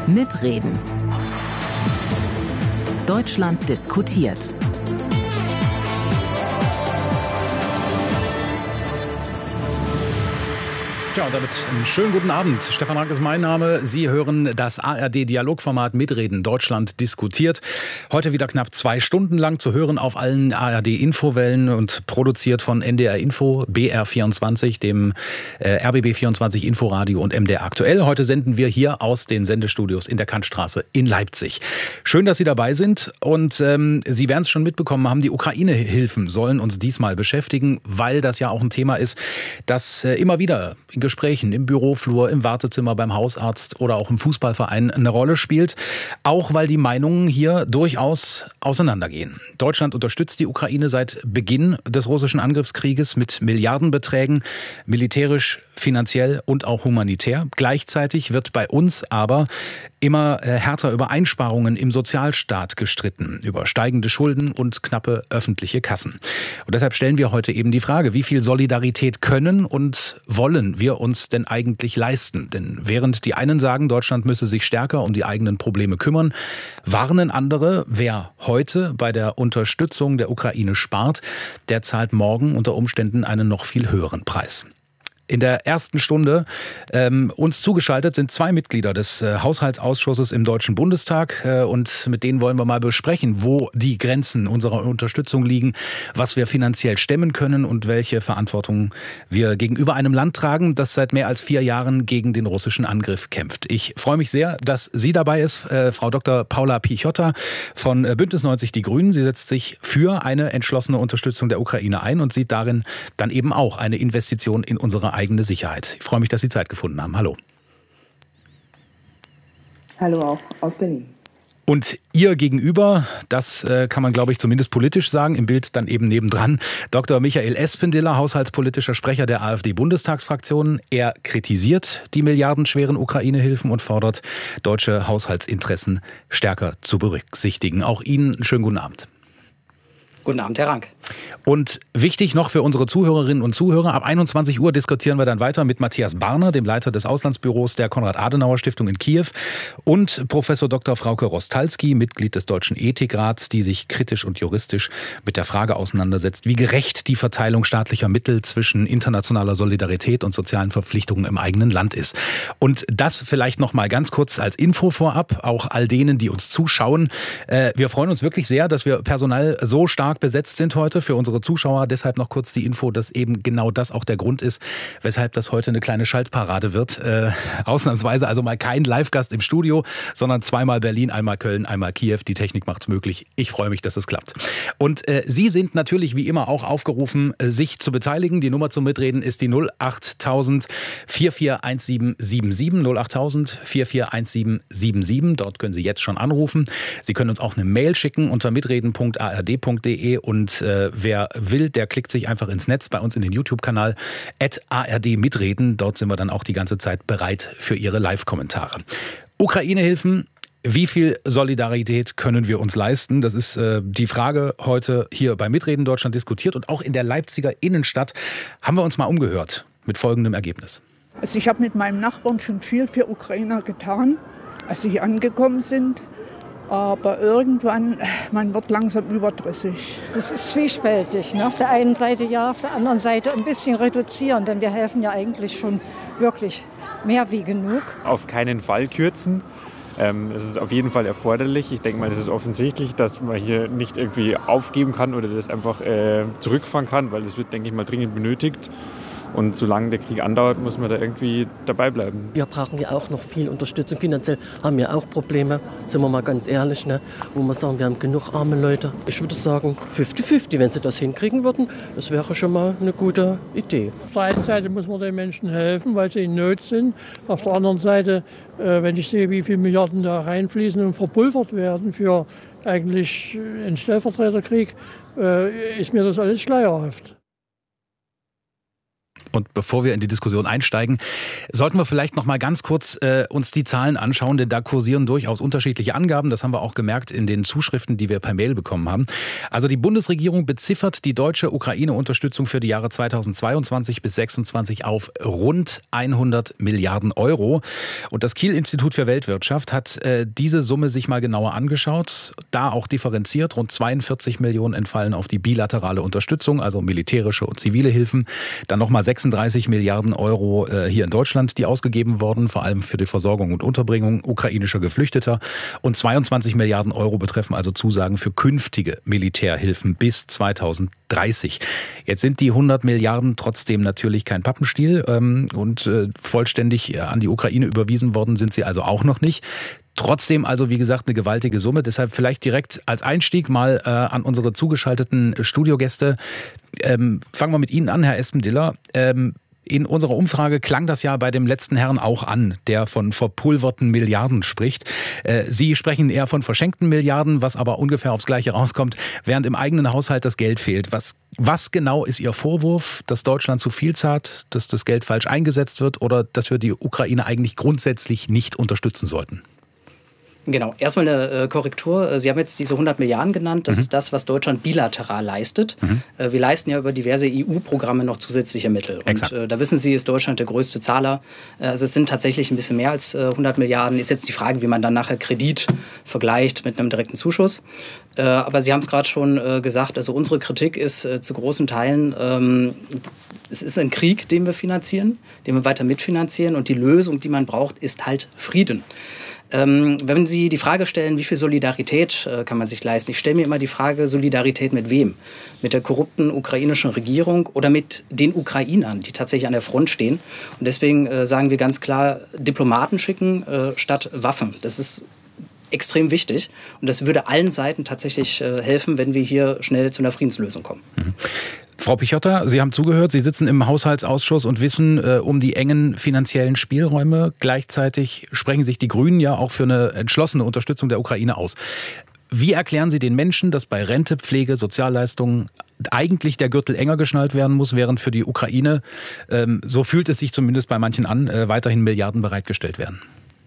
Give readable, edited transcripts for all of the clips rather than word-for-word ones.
Mitreden. Deutschland diskutiert. Ja, und damit einen schönen guten Abend. Stefan Rank ist mein Name. Sie hören das ARD-Dialogformat Mitreden. Deutschland diskutiert. Heute wieder knapp 2 Stunden lang zu hören auf allen ARD-Infowellen und produziert von NDR Info, BR24, dem RBB24 Inforadio und MDR Aktuell. Heute senden wir hier aus den Sendestudios in der Kantstraße in Leipzig. Schön, dass Sie dabei sind. Und Sie werden es schon mitbekommen haben, die Ukraine-Hilfen sollen uns diesmal beschäftigen, weil das ja auch ein Thema ist, das immer wieder in Gesprächen im Büroflur, im Wartezimmer, beim Hausarzt oder auch im Fußballverein eine Rolle spielt. Auch weil die Meinungen hier durchaus auseinandergehen. Deutschland unterstützt die Ukraine seit Beginn des russischen Angriffskrieges mit Milliardenbeträgen, militärisch, finanziell und auch humanitär. Gleichzeitig wird bei uns aber immer härter über Einsparungen im Sozialstaat gestritten, über steigende Schulden und knappe öffentliche Kassen. Und deshalb stellen wir heute eben die Frage, wie viel Solidarität können und wollen wir uns denn eigentlich leisten? Denn während die einen sagen, Deutschland müsse sich stärker um die eigenen Probleme kümmern, warnen andere, wer heute bei der Unterstützung der Ukraine spart, der zahlt morgen unter Umständen einen noch viel höheren Preis. In der ersten Stunde uns zugeschaltet sind 2 Mitglieder des Haushaltsausschusses im Deutschen Bundestag und mit denen wollen wir mal besprechen, wo die Grenzen unserer Unterstützung liegen, was wir finanziell stemmen können und welche Verantwortung wir gegenüber einem Land tragen, das seit mehr als 4 Jahren gegen den russischen Angriff kämpft. Ich freue mich sehr, dass sie dabei ist, Frau Dr. Paula Pichotta von Bündnis 90 Die Grünen. Sie setzt sich für eine entschlossene Unterstützung der Ukraine ein und sieht darin dann eben auch eine Investition in unsere eigene Sicherheit. Ich freue mich, dass Sie Zeit gefunden haben. Hallo. Hallo auch aus Berlin. Und ihr gegenüber, das kann man, glaube ich, zumindest politisch sagen, im Bild dann eben nebendran, Dr. Michael Espendiller, haushaltspolitischer Sprecher der AfD-Bundestagsfraktion. Er kritisiert die milliardenschweren Ukraine-Hilfen und fordert, deutsche Haushaltsinteressen stärker zu berücksichtigen. Auch Ihnen einen schönen guten Abend. Guten Abend, Herr Rank. Und wichtig noch für unsere Zuhörerinnen und Zuhörer, ab 21 Uhr diskutieren wir dann weiter mit Matthias Barner, dem Leiter des Auslandsbüros der Konrad-Adenauer-Stiftung in Kiew, und Professor Dr. Frauke Rostalski, Mitglied des Deutschen Ethikrats, die sich kritisch und juristisch mit der Frage auseinandersetzt, wie gerecht die Verteilung staatlicher Mittel zwischen internationaler Solidarität und sozialen Verpflichtungen im eigenen Land ist. Und das vielleicht noch mal ganz kurz als Info vorab, auch all denen, die uns zuschauen. Wir freuen uns wirklich sehr, dass wir personell so stark besetzt sind heute für unsere Zuschauer. Deshalb noch kurz die Info, dass eben genau das auch der Grund ist, weshalb das heute eine kleine Schaltparade wird. Ausnahmsweise also mal kein Live-Gast im Studio, sondern zweimal Berlin, einmal Köln, einmal Kiew. Die Technik macht's möglich. Ich freue mich, dass es klappt. Und Sie sind natürlich wie immer auch aufgerufen, sich zu beteiligen. Die Nummer zum Mitreden ist die 08000 441777. 08000 441777. Dort können Sie jetzt schon anrufen. Sie können uns auch eine Mail schicken unter mitreden.ard.de und wer will, der klickt sich einfach ins Netz bei uns in den YouTube-Kanal @ARD-Mitreden. Dort sind wir dann auch die ganze Zeit bereit für Ihre Live-Kommentare. Ukraine-Hilfen. Wie viel Solidarität können wir uns leisten? Das ist die Frage heute hier bei Mitreden Deutschland diskutiert. Und auch in der Leipziger Innenstadt haben wir uns mal umgehört mit folgendem Ergebnis. Also ich habe mit meinem Nachbarn schon viel für Ukrainer getan, als sie hier angekommen sind. Aber irgendwann, man wird langsam überdrüssig. Das ist zwiespältig. Ne? Auf der einen Seite ja, auf der anderen Seite ein bisschen reduzieren, denn wir helfen ja eigentlich schon wirklich mehr wie genug. Auf keinen Fall kürzen. Es ist auf jeden Fall erforderlich. Ich denke mal, es ist offensichtlich, dass man hier nicht irgendwie aufgeben kann oder das einfach zurückfahren kann, weil das wird, denke ich mal, dringend benötigt. Und solange der Krieg andauert, muss man da irgendwie dabei bleiben. Wir brauchen ja auch noch viel Unterstützung. Finanziell haben wir auch Probleme, sind wir mal ganz ehrlich, ne? Wo wir sagen, wir haben genug arme Leute. Ich würde sagen 50-50, wenn sie das hinkriegen würden. Das wäre schon mal eine gute Idee. Auf der einen Seite muss man den Menschen helfen, weil sie in Not sind. Auf der anderen Seite, wenn ich sehe, wie viele Milliarden da reinfließen und verpulvert werden für eigentlich einen Stellvertreterkrieg, ist mir das alles schleierhaft. Und bevor wir in die Diskussion einsteigen, sollten wir vielleicht noch mal ganz kurz uns die Zahlen anschauen, denn da kursieren durchaus unterschiedliche Angaben. Das haben wir auch gemerkt in den Zuschriften, die wir per Mail bekommen haben. Also die Bundesregierung beziffert die deutsche Ukraine-Unterstützung für die Jahre 2022 bis 2026 auf rund 100 Milliarden Euro. Und das Kiel-Institut für Weltwirtschaft hat diese Summe sich mal genauer angeschaut, da auch differenziert. Rund 42 Millionen entfallen auf die bilaterale Unterstützung, also militärische und zivile Hilfen. Dann nochmal 36 Milliarden Euro hier in Deutschland, die ausgegeben wurden, vor allem für die Versorgung und Unterbringung ukrainischer Geflüchteter. Und 22 Milliarden Euro betreffen also Zusagen für künftige Militärhilfen bis 2030. Jetzt sind die 100 Milliarden trotzdem natürlich kein Pappenstiel und vollständig an die Ukraine überwiesen worden sind sie also auch noch nicht. Trotzdem also, wie gesagt, eine gewaltige Summe. Deshalb vielleicht direkt als Einstieg mal an unsere zugeschalteten Studiogäste. Fangen wir mit Ihnen an, Herr Espendiller. In unserer Umfrage klang das ja bei dem letzten Herrn auch an, der von verpulverten Milliarden spricht. Sie sprechen eher von verschenkten Milliarden, was aber ungefähr aufs Gleiche rauskommt, während im eigenen Haushalt das Geld fehlt. Was genau ist Ihr Vorwurf, dass Deutschland zu viel zahlt, dass das Geld falsch eingesetzt wird oder dass wir die Ukraine eigentlich grundsätzlich nicht unterstützen sollten? Genau, erstmal eine Korrektur. Sie haben jetzt diese 100 Milliarden genannt. Das ist das, was Deutschland bilateral leistet. Wir leisten ja über diverse EU-Programme noch zusätzliche Mittel. Und da wissen Sie, ist Deutschland der größte Zahler. Also es sind tatsächlich ein bisschen mehr als 100 Milliarden. Ist jetzt die Frage, wie man dann nachher Kredit vergleicht mit einem direkten Zuschuss. Aber Sie haben es gerade schon gesagt, also unsere Kritik ist zu großen Teilen, es ist ein Krieg, den wir finanzieren, den wir weiter mitfinanzieren. Und die Lösung, die man braucht, ist halt Frieden. Wenn Sie die Frage stellen, wie viel Solidarität kann man sich leisten? Ich stelle mir immer die Frage, Solidarität mit wem? Mit der korrupten ukrainischen Regierung oder mit den Ukrainern, die tatsächlich an der Front stehen? Und deswegen sagen wir ganz klar, Diplomaten schicken statt Waffen. Das ist extrem wichtig und das würde allen Seiten tatsächlich helfen, wenn wir hier schnell zu einer Friedenslösung kommen. Frau Pichotta, Sie haben zugehört, Sie sitzen im Haushaltsausschuss und wissen um die engen finanziellen Spielräume. Gleichzeitig sprechen sich die Grünen ja auch für eine entschlossene Unterstützung der Ukraine aus. Wie erklären Sie den Menschen, dass bei Rente, Pflege, Sozialleistungen eigentlich der Gürtel enger geschnallt werden muss, während für die Ukraine, so fühlt es sich zumindest bei manchen an, weiterhin Milliarden bereitgestellt werden?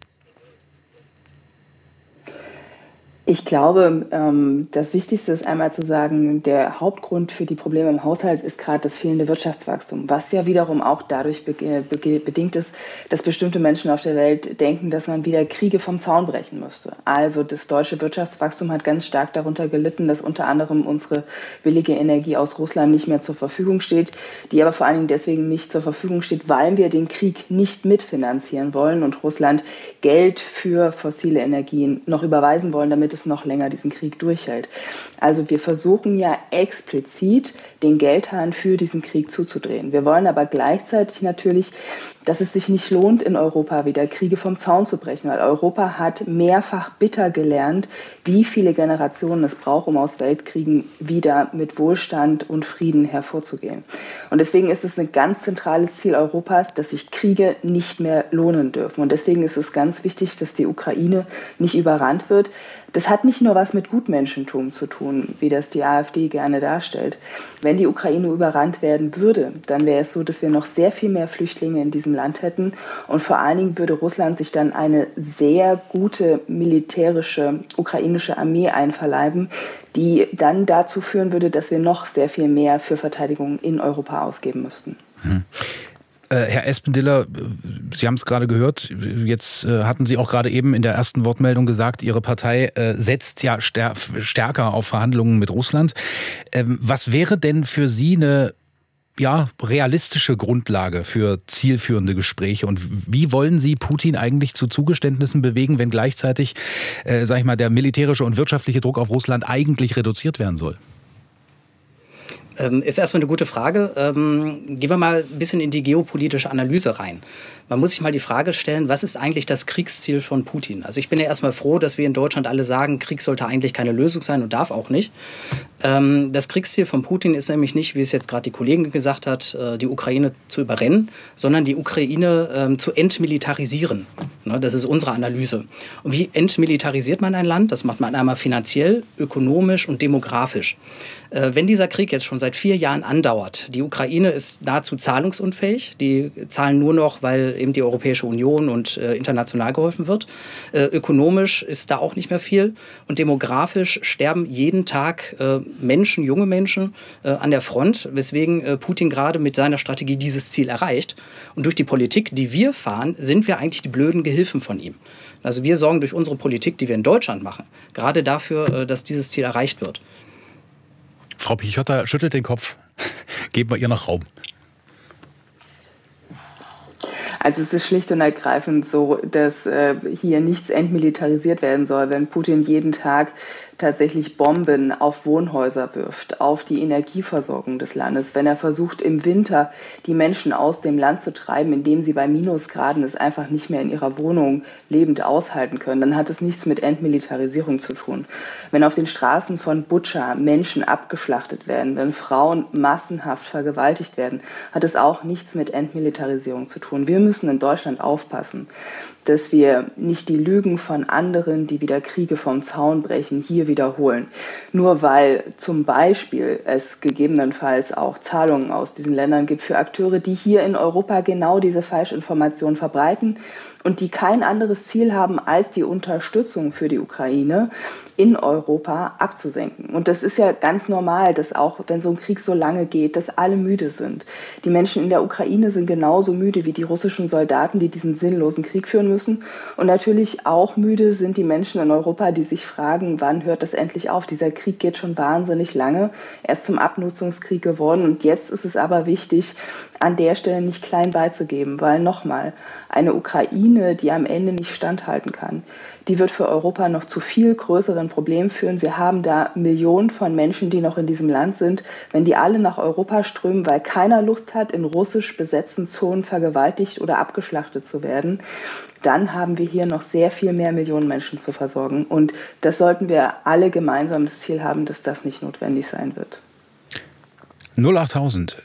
Ich glaube, das Wichtigste ist einmal zu sagen, der Hauptgrund für die Probleme im Haushalt ist gerade das fehlende Wirtschaftswachstum, was ja wiederum auch dadurch bedingt ist, dass bestimmte Menschen auf der Welt denken, dass man wieder Kriege vom Zaun brechen müsste. Also das deutsche Wirtschaftswachstum hat ganz stark darunter gelitten, dass unter anderem unsere billige Energie aus Russland nicht mehr zur Verfügung steht, die aber vor allen Dingen deswegen nicht zur Verfügung steht, weil wir den Krieg nicht mitfinanzieren wollen und Russland Geld für fossile Energien noch überweisen wollen, damit es noch länger diesen Krieg durchhält. Also wir versuchen ja explizit den Geldhahn für diesen Krieg zuzudrehen. Wir wollen aber gleichzeitig natürlich, dass es sich nicht lohnt, in Europa wieder Kriege vom Zaun zu brechen, weil Europa hat mehrfach bitter gelernt, wie viele Generationen es braucht, um aus Weltkriegen wieder mit Wohlstand und Frieden hervorzugehen. Und deswegen ist es ein ganz zentrales Ziel Europas, dass sich Kriege nicht mehr lohnen dürfen. Und deswegen ist es ganz wichtig, dass die Ukraine nicht überrannt wird. Das hat nicht nur was mit Gutmenschentum zu tun, wie das die AfD gerne darstellt. Wenn die Ukraine überrannt werden würde, dann wäre es so, dass wir noch sehr viel mehr Flüchtlinge in diesem Land hätten. Und vor allen Dingen würde Russland sich dann eine sehr gute militärische ukrainische Armee einverleiben, die dann dazu führen würde, dass wir noch sehr viel mehr für Verteidigung in Europa ausgeben müssten. Herr Espendiller, Sie haben es gerade gehört, jetzt hatten Sie auch gerade eben in der ersten Wortmeldung gesagt, Ihre Partei setzt ja stärker auf Verhandlungen mit Russland. Was wäre denn für Sie eine realistische Grundlage für zielführende Gespräche und wie wollen Sie Putin eigentlich zu Zugeständnissen bewegen, wenn gleichzeitig, der militärische und wirtschaftliche Druck auf Russland eigentlich reduziert werden soll? Ist erstmal eine gute Frage. Gehen wir mal ein bisschen in die geopolitische Analyse rein. Man muss sich mal die Frage stellen, was ist eigentlich das Kriegsziel von Putin? Also ich bin ja erstmal froh, dass wir in Deutschland alle sagen, Krieg sollte eigentlich keine Lösung sein und darf auch nicht. Das Kriegsziel von Putin ist nämlich nicht, wie es jetzt gerade die Kollegin gesagt hat, die Ukraine zu überrennen, sondern die Ukraine zu entmilitarisieren. Das ist unsere Analyse. Und wie entmilitarisiert man ein Land? Das macht man einmal finanziell, ökonomisch und demografisch. Wenn dieser Krieg jetzt schon seit 4 Jahren andauert, die Ukraine ist nahezu zahlungsunfähig, die zahlen nur noch, weil eben die Europäische Union und international geholfen wird. Ökonomisch ist da auch nicht mehr viel und demografisch sterben jeden Tag Menschen, junge Menschen an der Front, weswegen Putin gerade mit seiner Strategie dieses Ziel erreicht. Und durch die Politik, die wir fahren, sind wir eigentlich die blöden Gehilfen von ihm. Also wir sorgen durch unsere Politik, die wir in Deutschland machen, gerade dafür, dass dieses Ziel erreicht wird. Frau Pichotta schüttelt den Kopf. Geben wir ihr noch Raum. Also es ist schlicht und ergreifend so, dass hier nichts entmilitarisiert werden soll, wenn Putin jeden Tag tatsächlich Bomben auf Wohnhäuser wirft, auf die Energieversorgung des Landes, wenn er versucht, im Winter die Menschen aus dem Land zu treiben, indem sie bei Minusgraden es einfach nicht mehr in ihrer Wohnung lebend aushalten können, dann hat es nichts mit Entmilitarisierung zu tun. Wenn auf den Straßen von Butscha Menschen abgeschlachtet werden, wenn Frauen massenhaft vergewaltigt werden, hat es auch nichts mit Entmilitarisierung zu tun. Wir müssen in Deutschland aufpassen, dass wir nicht die Lügen von anderen, die wieder Kriege vom Zaun brechen, hier wiederholen. Nur weil zum Beispiel es gegebenenfalls auch Zahlungen aus diesen Ländern gibt für Akteure, die hier in Europa genau diese Falschinformationen verbreiten und die kein anderes Ziel haben, als die Unterstützung für die Ukraine in Europa abzusenken. Und das ist ja ganz normal, dass auch, wenn so ein Krieg so lange geht, dass alle müde sind. Die Menschen in der Ukraine sind genauso müde wie die russischen Soldaten, die diesen sinnlosen Krieg führen müssen. Und natürlich auch müde sind die Menschen in Europa, die sich fragen, wann hört das endlich auf? Dieser Krieg geht schon wahnsinnig lange. Er ist zum Abnutzungskrieg geworden. Und jetzt ist es aber wichtig, an der Stelle nicht klein beizugeben, weil nochmal, eine Ukraine, die am Ende nicht standhalten kann, die wird für Europa noch zu viel größeren Problemen führen. Wir haben da Millionen von Menschen, die noch in diesem Land sind. Wenn die alle nach Europa strömen, weil keiner Lust hat, in russisch besetzten Zonen vergewaltigt oder abgeschlachtet zu werden, dann haben wir hier noch sehr viel mehr Millionen Menschen zu versorgen. Und das sollten wir alle gemeinsam das Ziel haben, dass das nicht notwendig sein wird. 08000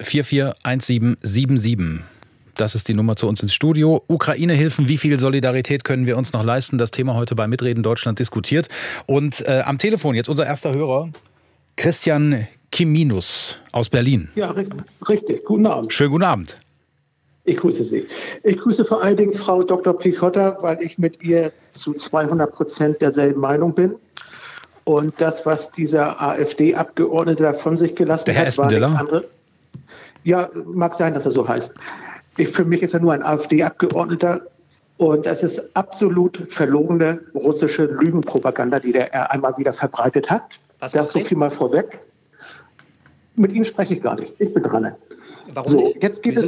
441777. Das ist die Nummer zu uns ins Studio. Ukraine-Hilfen, wie viel Solidarität können wir uns noch leisten? Das Thema heute bei Mitreden Deutschland diskutiert. Und am Telefon jetzt unser erster Hörer, Christian Kiminus aus Berlin. Ja, richtig. Guten Abend. Schönen guten Abend. Ich grüße Sie. Ich grüße vor allen Dingen Frau Dr. Pichotta, weil ich mit ihr zu 200% derselben Meinung bin. Und das, was dieser AfD-Abgeordnete von sich gelassen hat, war nichts anderes. Ja, mag sein, dass er so heißt. Für mich ist er nur ein AfD-Abgeordneter und das ist absolut verlogene russische Lügenpropaganda, die er einmal wieder verbreitet hat. Das so viel mal vorweg. Mit Ihnen spreche ich gar nicht. Ich bin dran. Warum so, nicht? Jetzt geht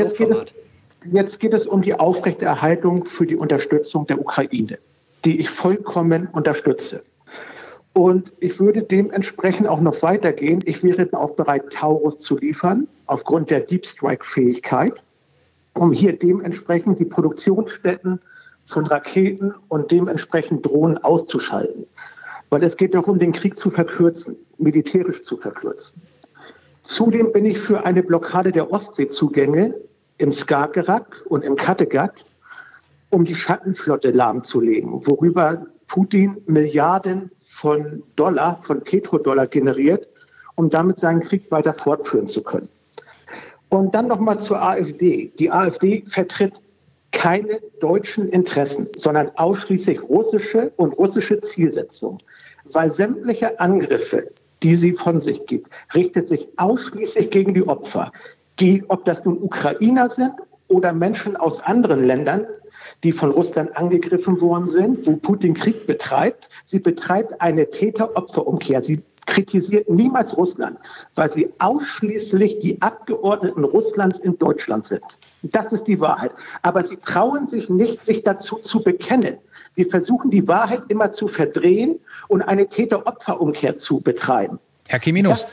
es um die Aufrechterhaltung für die Unterstützung der Ukraine, die ich vollkommen unterstütze. Und ich würde dementsprechend auch noch weitergehen. Ich wäre auch bereit, Taurus zu liefern, aufgrund der Deep Strike-Fähigkeit, um hier dementsprechend die Produktionsstätten von Raketen und dementsprechend Drohnen auszuschalten. Weil es geht darum, den Krieg zu verkürzen, militärisch zu verkürzen. Zudem bin ich für eine Blockade der Ostseezugänge im Skagerrak und im Kattegat, um die Schattenflotte lahmzulegen, worüber Putin Milliarden von Dollar, von Petrodollar generiert, um damit seinen Krieg weiter fortführen zu können. Und dann nochmal zur AfD. Die AfD vertritt keine deutschen Interessen, sondern ausschließlich russische und russische Zielsetzungen. Weil sämtliche Angriffe, die sie von sich gibt, richtet sich ausschließlich gegen die Opfer. Ob das nun Ukrainer sind oder Menschen aus anderen Ländern, die von Russland angegriffen worden sind, wo Putin Krieg betreibt. Sie betreibt eine Täter-Opfer-Umkehr. Sie kritisiert niemals Russland, weil sie ausschließlich die Abgeordneten Russlands in Deutschland sind. Das ist die Wahrheit. Aber sie trauen sich nicht, sich dazu zu bekennen. Sie versuchen, die Wahrheit immer zu verdrehen und eine Täter-Opfer-Umkehr zu betreiben. Herr Kiminus,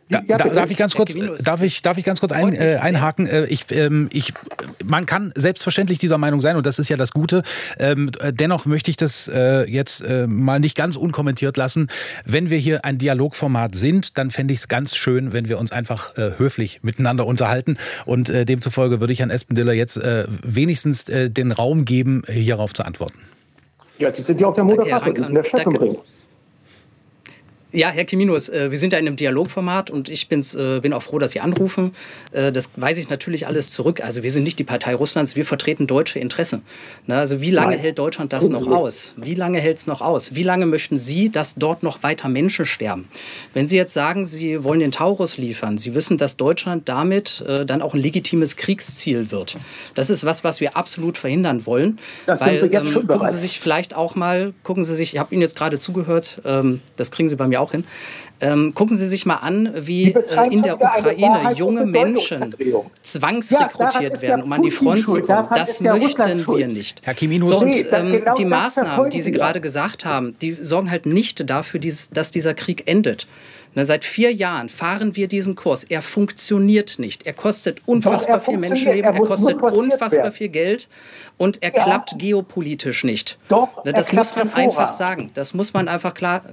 Darf ich ganz kurz einhaken? Man kann selbstverständlich dieser Meinung sein, und das ist ja das Gute. Dennoch möchte ich das jetzt mal nicht ganz unkommentiert lassen. Wenn wir hier ein Dialogformat sind, dann fände ich es ganz schön, wenn wir uns einfach höflich miteinander unterhalten. Und demzufolge würde ich Herrn Espendiller jetzt wenigstens den Raum geben, hierauf zu antworten. Ja, Sie sind ja auch der Moderator, Sie sind der Chef im Ring. Ja, Herr Kiminus, wir sind ja in einem Dialogformat und ich bin auch froh, dass Sie anrufen. Das weise ich natürlich alles zurück. Also wir sind nicht die Partei Russlands, wir vertreten deutsche Interessen. Also wie lange hält Deutschland das noch aus? Wie lange hält es noch aus? Wie lange möchten Sie, dass dort noch weiter Menschen sterben? Wenn Sie jetzt sagen, Sie wollen den Taurus liefern, Sie wissen, dass Deutschland damit dann auch ein legitimes Kriegsziel wird. Das ist was wir absolut verhindern wollen. Das sind wir jetzt schon bereit. Gucken Sie sich vielleicht auch mal, ich habe Ihnen jetzt gerade zugehört, das kriegen Sie bei mir auch hin. Gucken Sie sich mal an, wie in der Ukraine junge Menschen zwangsrekrutiert werden, um an die Front zu kommen. Das möchten wir nicht. Herr Kiminus. So, und die Maßnahmen, die Sie gerade gesagt haben, die sorgen halt nicht dafür, dass dieser Krieg endet. Seit 4 Jahren fahren wir diesen Kurs. Er funktioniert nicht. Er kostet unfassbar viel Menschenleben, er kostet unfassbar viel Geld und er klappt geopolitisch nicht. Das muss man einfach sagen. Das muss man einfach klar